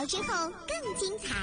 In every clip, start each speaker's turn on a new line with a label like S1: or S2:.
S1: 告之后更精彩。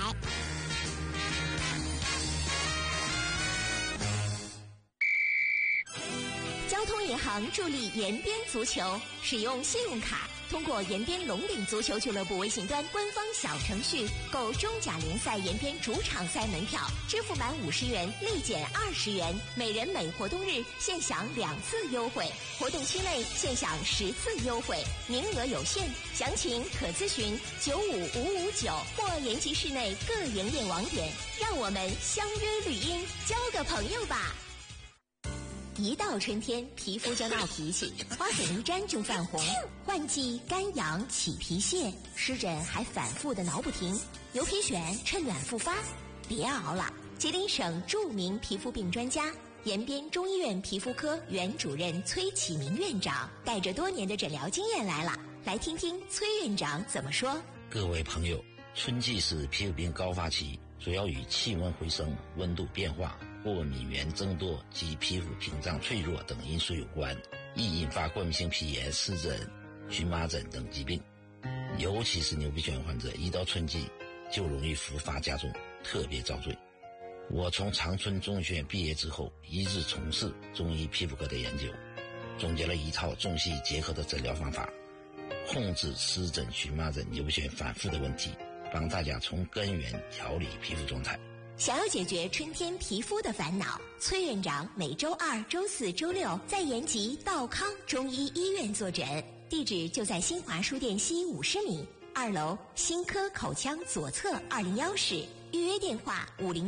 S1: 交通银行助力延边足球，使用信用卡通过延边龙岭足球俱乐部微信端官方小程序购中甲联赛延边主场赛门票，支付满50元立减20元，每人每活动日限享2次优惠，活动期内限享10次优惠，名额有限，详情可咨询95559或延吉市内各营业网点。让我们相约绿荫，交个朋友吧。一到春天，皮肤就闹脾气，花粉一沾就泛红，换季干痒起皮屑，湿疹还反复的挠不停，牛皮癣趁晚复发。别熬了，吉林省著名皮肤病专家延边中医院皮肤科原主任崔启明院长带着多年的诊疗经验来了，来听听崔院长怎么说。
S2: 各位朋友，春季是皮肤病高发期，主要与气温回升、温度变化、过敏原增多及皮肤屏障脆弱等因素有关，易引发过敏性皮炎、湿疹、荨麻疹等疾病。尤其是牛皮癣患者，一到春季就容易复发加重，特别遭罪。我从长春中医学院毕业之后，一直从事中医皮肤科的研究，总结了一套中西医结合的诊疗方法，控制湿疹、荨麻疹、牛皮癣反复的问题，帮大家从根源调理皮肤状态。
S1: 想要解决春天皮肤的烦恼，崔院长每周2、周4、周6在延吉道康中医医院坐诊，地址就在新华书店西50米2楼新科口腔左侧201室，预约电话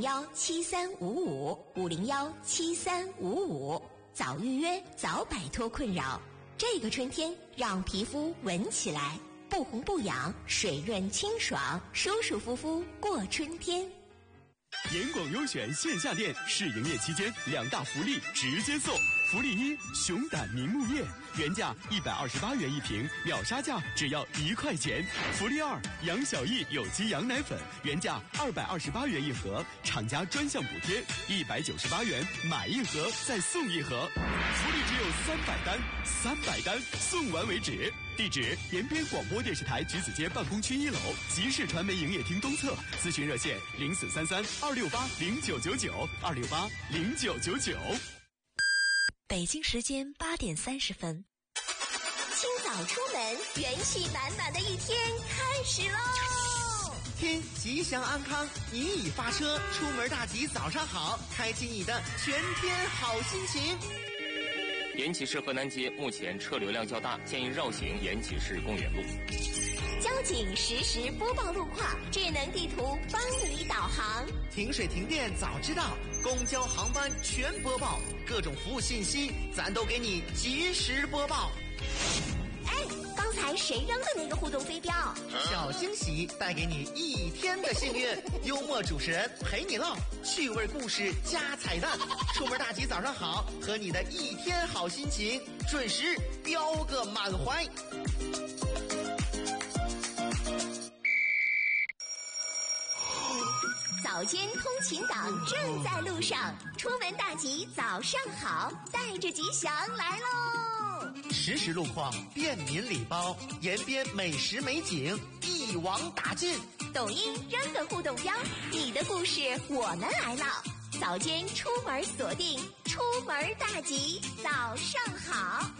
S1: 5017355，5017355，早预约早摆脱困扰。这个春天让皮肤闻起来不红不痒，水润清爽，舒舒服服过春天。
S3: 盐广优选线下店试营业期间2大福利直接送。福利1，熊胆明目液，原价128元一瓶，秒杀价只要1块钱。福利2，杨小艺有机羊奶粉，原价228元一盒，厂家专项补贴198元，买一盒再送一盒。福利只有300单送完为止。地址：延边广播电视台橘子街办公区1楼集市传媒营业厅东侧，咨询热线0433268268，2680999。
S4: 北京时间8点30分，
S1: 清早出门，元气满满的一天开始喽！
S5: 天吉祥安康，你已发车，出门大吉早上好，开启你的全天好心情。
S6: 延吉市河南街目前车流量较大，建议绕行延吉市公园路。
S1: 交警实时播报路况，智能地图帮你导航。
S5: 停水停电早知道，公交航班全播报，各种服务信息咱都给你及时播报。
S1: 哎，刚才谁扔的那个互动飞镖？
S5: 小惊喜带给你一天的幸运，幽默主持人陪你唠，趣味故事加彩蛋，出门大吉早上好，和你的一天好心情准时飙个满怀。
S1: 早间通勤党正在路上，出门大吉早上好，带着吉祥来喽！
S5: 实时路况，便民礼包，延边美食美景一网打尽。
S1: 抖音扔个互动标，你的故事我们来唠。早间出门锁定，出门大吉早上好。